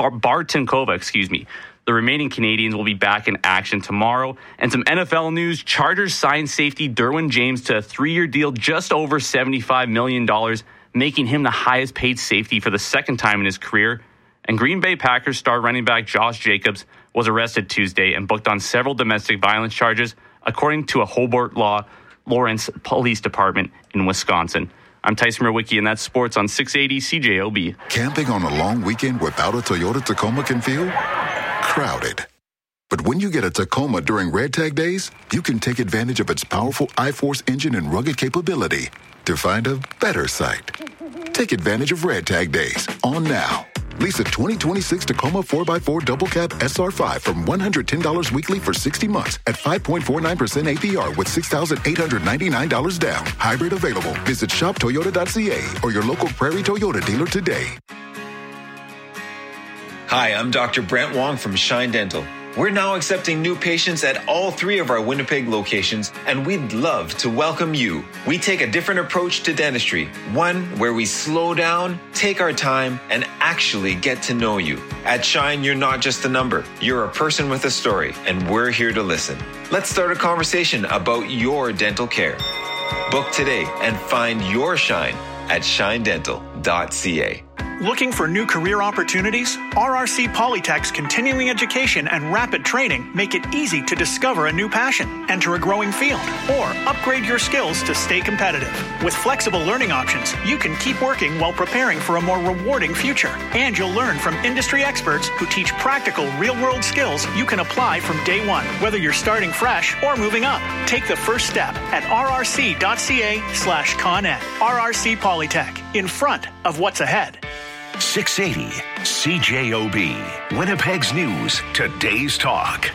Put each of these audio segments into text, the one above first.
Bartenkova. The remaining Canadians will be back in action tomorrow. And some NFL news, Chargers signed safety Derwin James to a 3-year deal just over $75 million, making him the highest paid safety for the second time in his career. And Green Bay Packers star running back Josh Jacobs was arrested Tuesday and booked on several domestic violence charges, according to a Hobart Lawrence Police Department in Wisconsin. I'm Tyson Murwicki, and that's sports on 680 CJOB. Camping on a long weekend without a Toyota Tacoma can feel crowded. But when you get a Tacoma during Red Tag Days, you can take advantage of its powerful I-Force engine and rugged capability to find a better site. Take advantage of Red Tag Days on now. Lease a 2026 Tacoma 4x4 Double Cab SR5 from $110 weekly for 60 months at 5.49% APR with $6,899 down. Hybrid available. Visit shoptoyota.ca or your local Prairie Toyota dealer today. Hi, I'm Dr. Brent Wong from Shine Dental. We're now accepting new patients at all 3 of our Winnipeg locations, and we'd love to welcome you. We take a different approach to dentistry, one where we slow down, take our time, and actually get to know you. At Shine, you're not just a number. You're a person with a story, and we're here to listen. Let's start a conversation about your dental care. Book today and find your Shine at shinedental.ca. Looking for new career opportunities? RRC Polytech's continuing education and rapid training make it easy to discover a new passion, enter a growing field, or upgrade your skills to stay competitive. With flexible learning options, you can keep working while preparing for a more rewarding future. And you'll learn from industry experts who teach practical, real-world skills you can apply from day one, whether you're starting fresh or moving up. Take the first step at rrc.ca/ConEd. RRC Polytech, in front of what's ahead. 680 CJOB, Winnipeg's News, today's talk.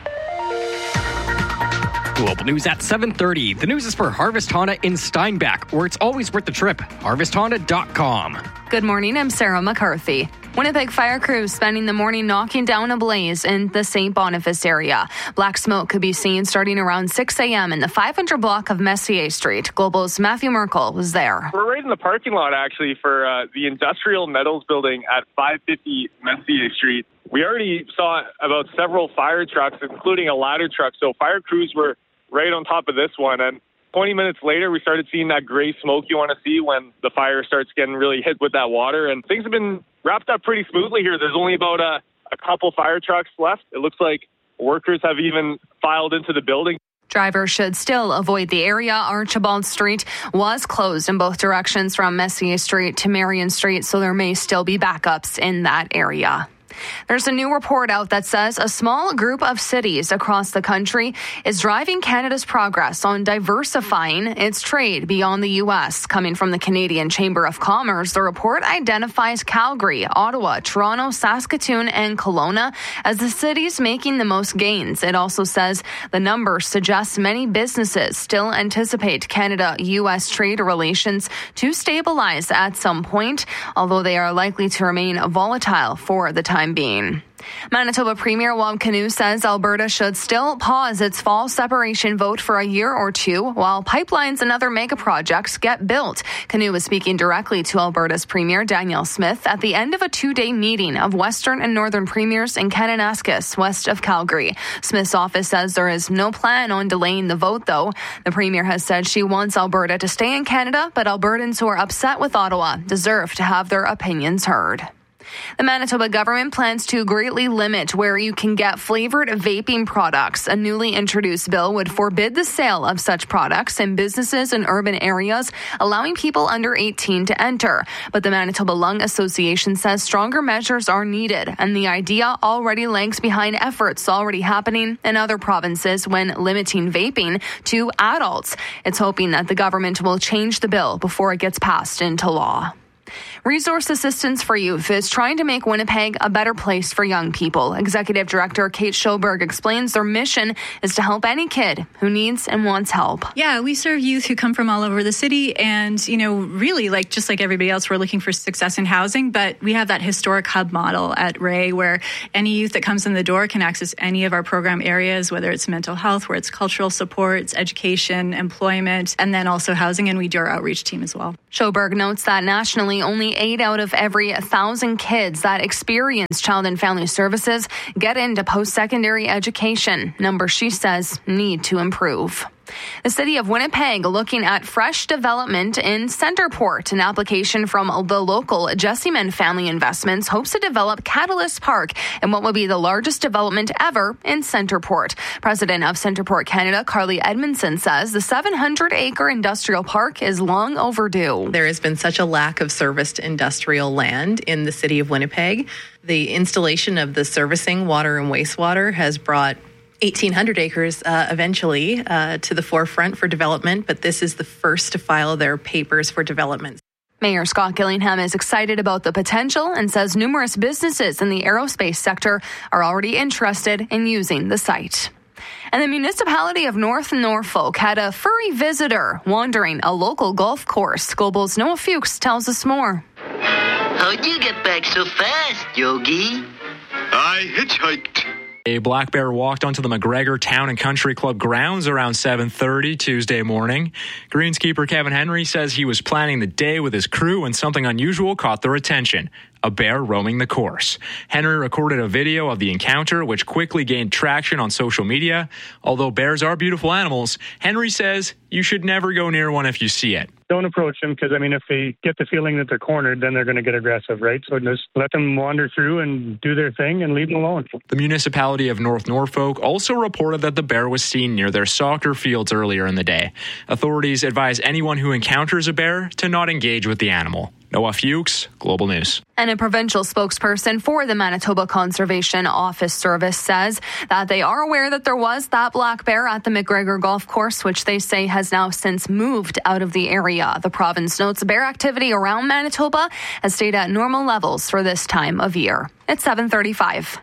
Global news at 7:30. The news is for Harvest Honda in Steinbach, where it's always worth the trip. HarvestHonda.com. Good morning, I'm Sarah McCarthy. Winnipeg fire crews spending the morning knocking down a blaze in the St. Boniface area. Black smoke could be seen starting around 6 a.m. in the 500 block of Messier Street. Global's Matthew Merkel was there. We're right in the parking lot, actually, for the Industrial Metals Building at 550 Messier Street. We already saw about several fire trucks, including a ladder truck, so fire crews were right on top of this one. And 20 minutes later, we started seeing that gray smoke you want to see when the fire starts getting really hit with that water. And things have been wrapped up pretty smoothly here. There's only about a couple fire trucks left. It looks like workers have even filed into the building. Drivers should still avoid the area. Archibald Street was closed in both directions from Messier Street to Marion Street, so there may still be backups in that area. There's a new report out that says a small group of cities across the country is driving Canada's progress on diversifying its trade beyond the U.S. Coming from the Canadian Chamber of Commerce, the report identifies Calgary, Ottawa, Toronto, Saskatoon, and Kelowna as the cities making the most gains. It also says the number suggests many businesses still anticipate Canada-U.S. trade relations to stabilize at some point, although they are likely to remain volatile for the time being. Manitoba Premier Wab Kinew says Alberta should still pause its fall separation vote for a year or two while pipelines and other mega projects get built. Kinew was speaking directly to Alberta's Premier Danielle Smith at the end of a 2-day meeting of Western and Northern Premiers in Kananaskis, west of Calgary. Smith's office says there is no plan on delaying the vote, though. The Premier has said she wants Alberta to stay in Canada, but Albertans who are upset with Ottawa deserve to have their opinions heard. The Manitoba government plans to greatly limit where you can get flavored vaping products. A newly introduced bill would forbid the sale of such products in businesses in urban areas, allowing people under 18 to enter. But the Manitoba Lung Association says stronger measures are needed, and the idea already lags behind efforts already happening in other provinces when limiting vaping to adults. It's hoping that the government will change the bill before it gets passed into law. Resource Assistance for Youth is trying to make Winnipeg a better place for young people. Executive Director Kate Schoberg explains their mission is to help any kid who needs and wants help. Yeah, we serve youth who come from all over the city, and, really, just like everybody else, we're looking for success in housing, but we have that historic hub model at Ray where any youth that comes in the door can access any of our program areas, whether it's mental health, where it's cultural supports, education, employment, and then also housing, and we do our outreach team as well. Schoberg notes that nationally, Currently, only 8 out of every 1,000 kids that experience Child and Family Services get into post-secondary education. Numbers, she says, need to improve. The city of Winnipeg looking at fresh development in Centerport. An application from the local Jessiman Family Investments hopes to develop Catalyst Park in what will be the largest development ever in Centerport. President of Centerport Canada, Carly Edmondson, says the 700-acre industrial park is long overdue. There has been such a lack of serviced industrial land in the city of Winnipeg. The installation of the servicing water and wastewater has brought 1,800 acres eventually to the forefront for development, but this is the first to file their papers for development. Mayor Scott Gillingham is excited about the potential and says numerous businesses in the aerospace sector are already interested in using the site. And the municipality of North Norfolk had a furry visitor wandering a local golf course. Global's Noah Fuchs tells us more. How'd you get back so fast, Yogi? I hitchhiked. A black bear walked onto the McGregor Town and Country Club grounds around 7:30 Tuesday morning. Greenskeeper Kevin Henry says he was planning the day with his crew when something unusual caught their attention. A bear roaming the course. Henry recorded a video of the encounter, which quickly gained traction on social media. Although bears are beautiful animals, Henry says you should never go near one if you see it. Don't approach them because, if they get the feeling that they're cornered, then they're going to get aggressive, right? So just let them wander through and do their thing and leave them alone. The municipality of North Norfolk also reported that the bear was seen near their soccer fields earlier in the day. Authorities advise anyone who encounters a bear to not engage with the animal. Noah Fuchs, Global News. And a provincial spokesperson for the Manitoba Conservation Office Service says that they are aware that there was that black bear at the McGregor Golf Course, which they say has now since moved out of the area. The province notes bear activity around Manitoba has stayed at normal levels for this time of year. It's 7:35.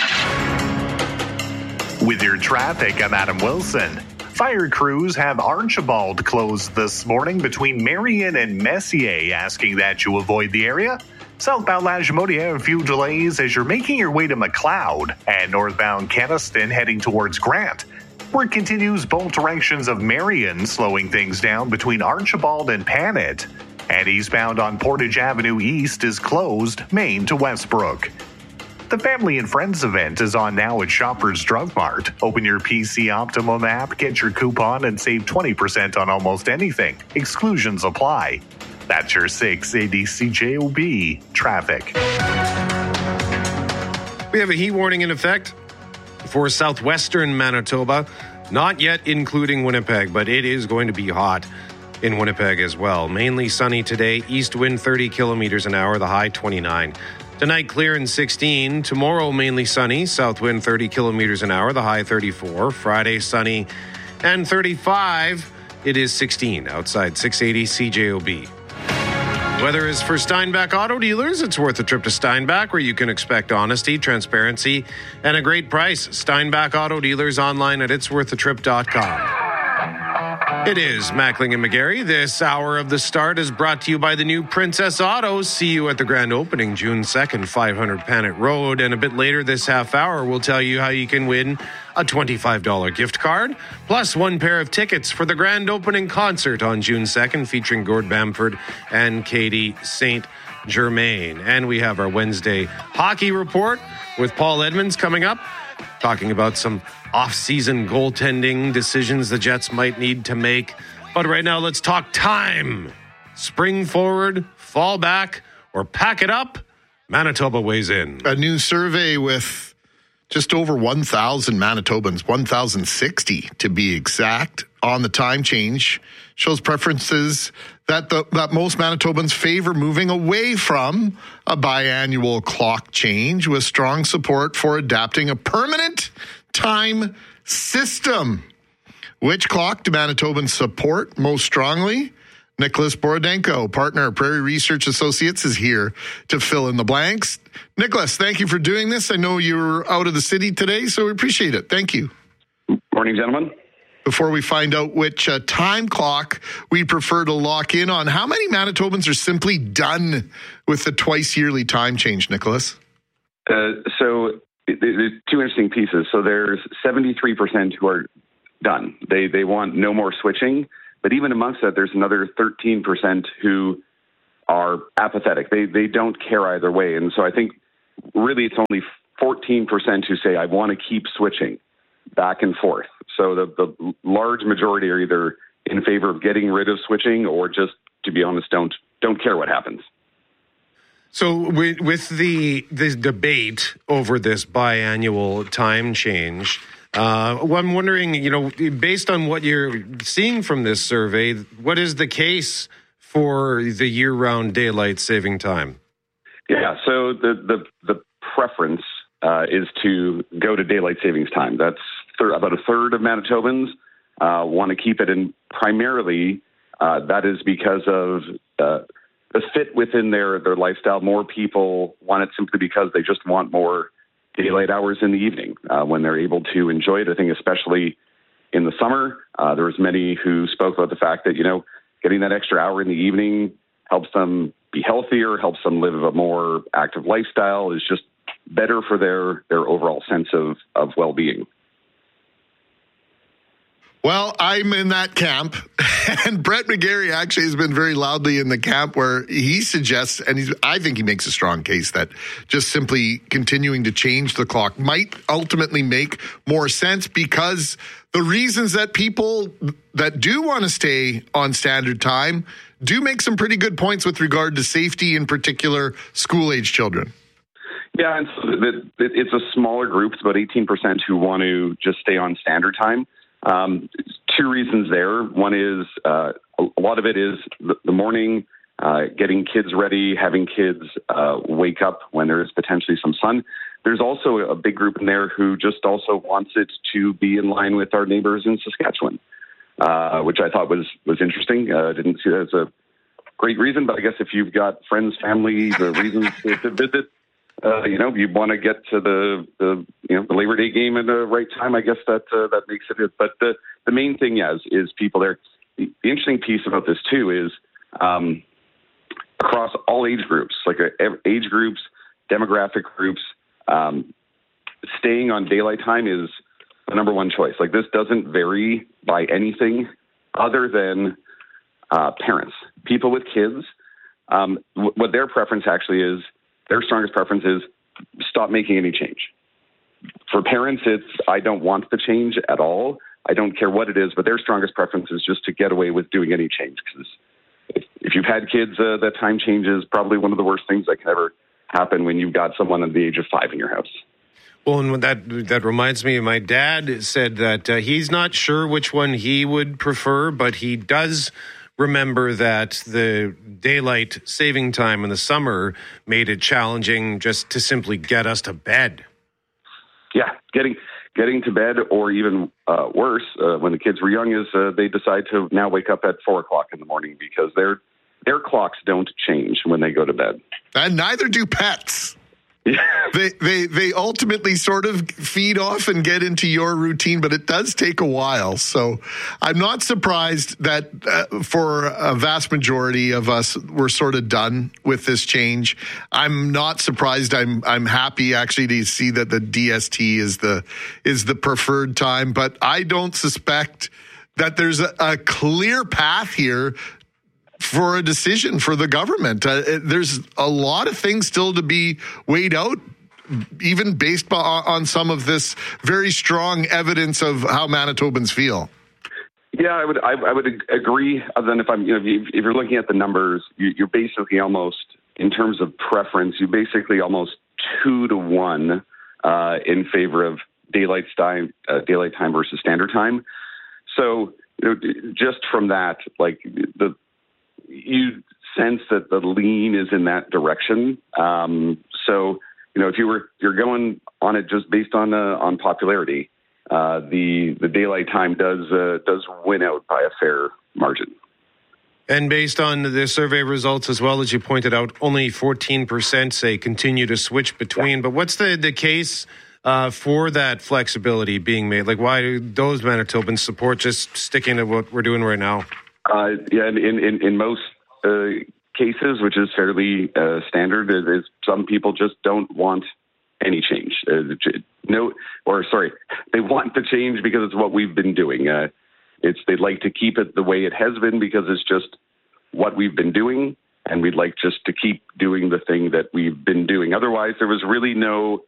With your traffic, I'm Adam Wilson. Fire crews have Archibald closed this morning between Marion and Messier, asking that you avoid the area. Southbound Lagimodiere, a few delays as you're making your way to McLeod, and northbound Keniston heading towards Grant. Work continues both directions of Marion, slowing things down between Archibald and Panet. And eastbound on Portage Avenue East is closed, Main to Westbrook. The Family and Friends event is on now at Shoppers Drug Mart. Open your PC Optimum app, get your coupon, and save 20% on almost anything. Exclusions apply. That's your 680 CJOB traffic. We have a heat warning in effect for southwestern Manitoba, not yet including Winnipeg, but it is going to be hot in Winnipeg as well. Mainly sunny today, east wind 30 kilometers an hour, the high 29. Tonight, clear and 16. Tomorrow, mainly sunny. South wind 30 kilometers an hour, the high 34. Friday, sunny and 35. It is 16 outside 680 CJOB. Weather is for Steinbach Auto Dealers. It's worth a trip to Steinbach, where you can expect honesty, transparency, and a great price. Steinbach Auto Dealers online at itsworthatrip.com. It is Mackling and McGarry. This hour of the start is brought to you by the new Princess Autos. See you at the grand opening June 2nd, 500 Panet Road. And a bit later this half hour, we'll tell you how you can win a $25 gift card, plus one pair of tickets for the grand opening concert on June 2nd, featuring Gord Bamford and Katie St. Germain. And we have our Wednesday hockey report with Paul Edmonds coming up, talking about some off-season goaltending decisions the Jets might need to make. But right now, let's talk time. Spring forward, fall back, or pack it up. Manitoba weighs in. A new survey with just over 1,000 Manitobans, 1,060 to be exact, on the time change, shows preferences that most Manitobans favor moving away from a biannual clock change, with strong support for adapting a permanent time system. Which clock do Manitobans support most strongly? Nicholas Borodenko, partner at Prairie Research Associates, is here to fill in the blanks. Nicholas, thank you for doing this. I know you're out of the city today, so we appreciate it. Thank you. Morning, gentlemen. Before we find out which time clock we prefer to lock in on, how many Manitobans are simply done with the twice-yearly time change, Nicholas? So there's two interesting pieces. So there's 73% who are done. They want no more switching. But even amongst that, there's another 13% who are apathetic. They don't care either way. And so I think really it's only 14% who say, I want to keep switching back and forth. So the large majority are either in favor of getting rid of switching or just, to be honest, don't care what happens. So with the debate over this biannual time change, I'm wondering, based on what you're seeing from this survey, what is the case for the year-round daylight saving time? Yeah, so the preference is to go to daylight savings time. That's about a third of Manitobans want to keep it in. Primarily, that is because of the fit within their lifestyle. More people want it simply because they just want more daylight hours in the evening when they're able to enjoy it. I think especially in the summer, there was many who spoke about the fact that, getting that extra hour in the evening helps them be healthier, helps them live a more active lifestyle, is just better for their overall sense of well-being. Well, I'm in that camp, and Brett McGarry actually has been very loudly in the camp where he suggests, and I think he makes a strong case that just simply continuing to change the clock might ultimately make more sense, because the reasons that people that do want to stay on standard time do make some pretty good points with regard to safety, in particular school-age children. Yeah, and so it's a smaller group. It's about 18% who want to just stay on standard time. Two reasons there. One is a lot of it is the morning, getting kids ready, having kids wake up when there is potentially some sun. There's also a big group in there who just also wants it to be in line with our neighbors in Saskatchewan, which I thought was interesting. Didn't see that as a great reason, but I guess if you've got friends, family, the reasons to visit, you want to get to the Labor Day game at the right time. I guess that makes it. But the main thing, is people there. The interesting piece about this too is across all age groups, like age groups, demographic groups, staying on daylight time is the number one choice. Like, this doesn't vary by anything other than parents, people with kids. What their preference actually is. Their strongest preference is stop making any change. For parents, it's I don't want the change at all. I don't care what it is, but their strongest preference is just to get away with doing any change. Because if you've had kids, that time change is probably one of the worst things that can ever happen when you've got someone at the age of 5 in your house. Well, and that reminds me, my dad said that he's not sure which one he would prefer, but he does remember that the daylight saving time in the summer made it challenging just to simply get us to bed. Yeah, getting to bed, or even worse, when the kids were young, is they decide to now wake up at 4 o'clock in the morning because their clocks don't change when they go to bed. And neither do pets. Yeah. They ultimately sort of feed off and get into your routine, but it does take a while. So I'm not surprised that for a vast majority of us, we're sort of done with this change. I'm not surprised. I'm happy actually to see that the DST is the preferred time, but I don't suspect that there's a clear path here for a decision for the government. There's a lot of things still to be weighed out, even based on some of this very strong evidence of how Manitobans feel. Yeah, I would agree. Other than if you're looking at the numbers, you're basically almost, in terms of preference, you're basically almost 2-to-1 in favor of daylight time versus standard time. So just from that, you sense that the lean is in that direction. So, if you're going on it just based on popularity, the daylight time does win out by a fair margin. And based on the survey results, as well as you pointed out, only 14% say continue to switch between. Yeah. But what's the case for that flexibility being made? Like, why do those Manitobans support just sticking to what we're doing right now? In most cases, which is fairly standard, is some people just don't want any change. They want the change because it's what we've been doing. They'd like to keep it the way it has been because it's just what we've been doing. and we'd like just to keep doing the thing that we've been doing. Otherwise, there was really no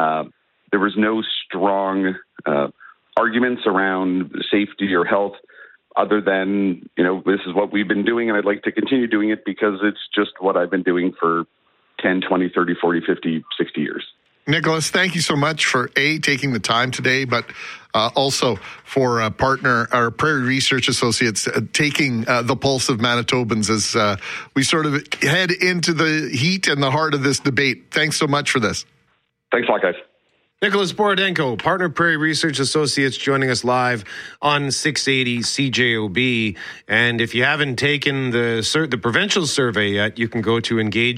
strong arguments around safety or health other than, this is what we've been doing, and I'd like to continue doing it because it's just what I've been doing for 10, 20, 30, 40, 50, 60 years. Nicholas, thank you so much for taking the time today, but also for partner our Prairie Research Associates taking the pulse of Manitobans as we sort of head into the heat and the heart of this debate. Thanks so much for this. Thanks a lot, guys. Nicholas Borodenko, partner Prairie Research Associates, joining us live on 680 CJOB. And if you haven't taken the provincial survey yet, you can go to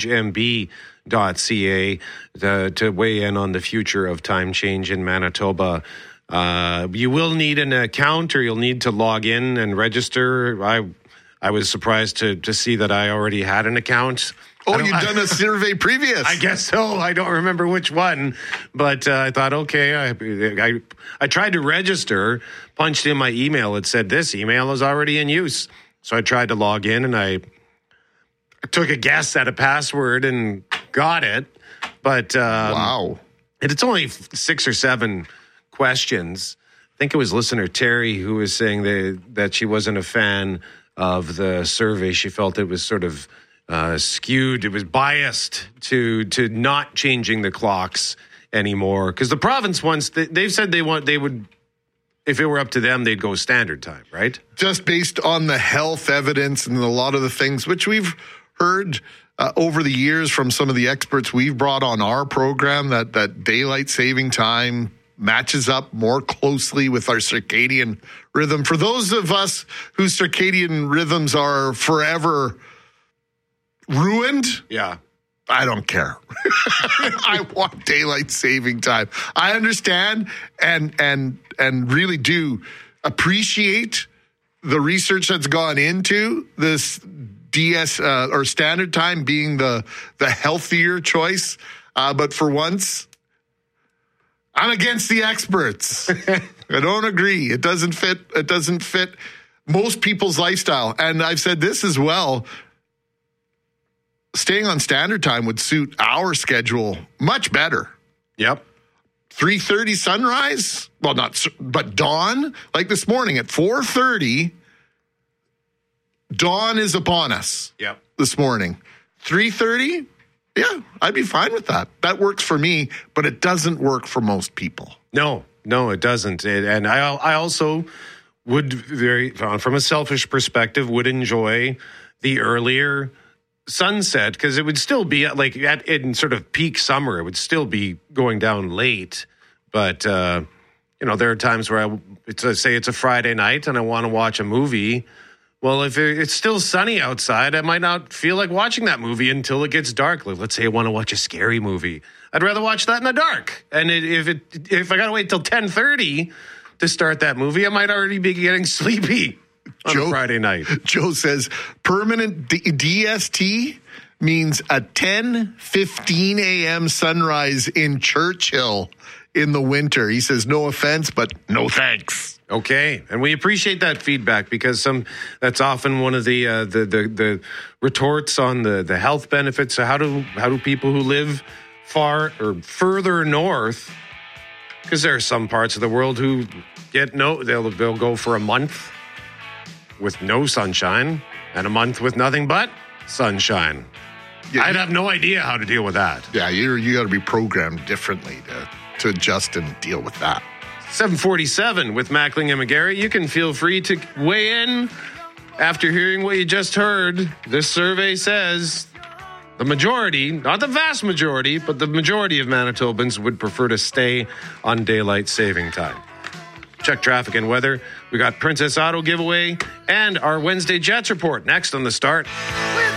engagemb.ca to weigh in on the future of time change in Manitoba. You will need an account, or you'll need to log in and register. I was surprised to see that I already had an account. Oh, you've done a survey previous. I guess so. I don't remember which one, but I thought, okay, I tried to register, punched in my email. It said this email is already in use. So I tried to log in, and I took a guess at a password and got it. But wow. It's only 6 or 7 questions. I think it was listener Terry who was saying that she wasn't a fan of the survey. She felt it was sort of skewed. It was biased to not changing the clocks anymore, because the province once they've said they would, if it were up to them, they'd go standard time, right? Just based on the health evidence and a lot of the things which we've heard over the years from some of the experts we've brought on our program, that daylight saving time matches up more closely with our circadian rhythm. For those of us whose circadian rhythms are forever ruined, yeah, I don't care. I want daylight saving time. I understand and really do appreciate the research that's gone into this DS or standard time being the healthier choice. But for once, I'm against the experts. I don't agree. It doesn't fit. It doesn't fit most people's lifestyle. And I've said this as well. Staying on standard time would suit our schedule much better. Yep. 3:30 sunrise? Well, but dawn, like this morning at 4:30, dawn is upon us. Yep. This morning. 3:30? Yeah, I'd be fine with that. That works for me, but it doesn't work for most people. No, it doesn't. And I also would, from a selfish perspective, would enjoy the earlier sunset, because it would still be in sort of peak summer. It would still be going down late, but there are times where say it's a Friday night and I want to watch a movie. Well, if it's still sunny outside, I might not feel like watching that movie until it gets dark. Let's say I want to watch a scary movie. I'd rather watch that in the dark. And if I got to wait till 10:30 to start that movie, I might already be getting sleepy on a Friday night. Joe says permanent DST means a 10:15 a.m. sunrise in Churchill in the winter. He says, no offense, but no thanks. Okay, and we appreciate that feedback, because that's often one of the retorts on the health benefits. So how do people who live far or further north, because there are some parts of the world who they'll go for a month with no sunshine and a month with nothing but sunshine. Yeah, I'd have no idea how to deal with that. Yeah, you got to be programmed differently to adjust and deal with that. 747 with Mackling and McGarry. You can feel free to weigh in after hearing what you just heard. This survey says the majority, not the vast majority, but the majority of Manitobans would prefer to stay on daylight saving time. Check traffic and weather. We got Princess Auto giveaway and our Wednesday Jets report next on The Start.